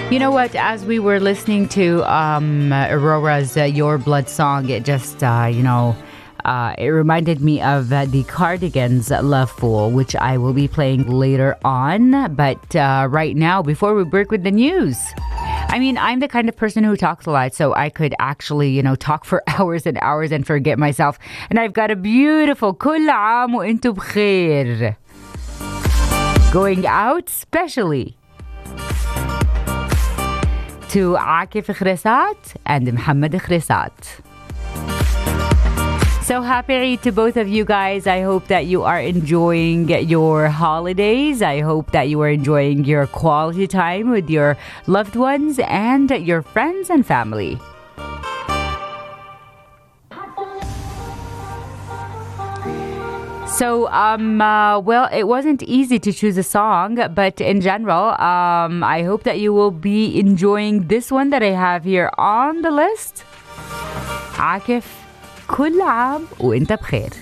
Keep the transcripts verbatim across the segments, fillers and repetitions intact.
You know what? As we were listening to um, Aurora's uh, Your Blood song, it just, uh, you know, uh, it reminded me of uh, the Cardigans' Love Fool, which I will be playing later on. But uh, right now, before we break with the news, I mean, I'm the kind of person who talks a lot, so I could actually, you know, talk for hours and hours and forget myself. And I've got a beautiful كل عام وانتم بخير going out specially to Akif Khresat and Muhammad Khresat. So happy Eid to both of you guys. I hope that you are enjoying your holidays. I hope that you are enjoying your quality time with your loved ones and your friends and family. So, um, uh, well, it wasn't easy to choose a song, but in general, um, I hope that you will be enjoying this one that I have here on the list. Akif, كل عام وانت بخير.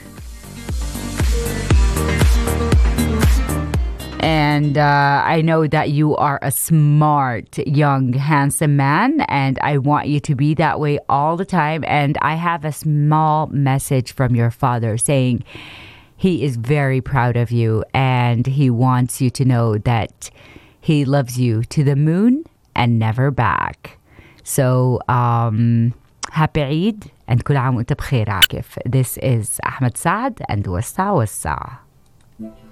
And uh, I know that you are a smart, young, handsome man, and I want you to be that way all the time. And I have a small message from your father saying he is very proud of you and he wants you to know that he loves you to the moon and never back. So, um, happy Eid and كل عام وانت بخير عاكف. This is Ahmed Saad and Wassa Wassa.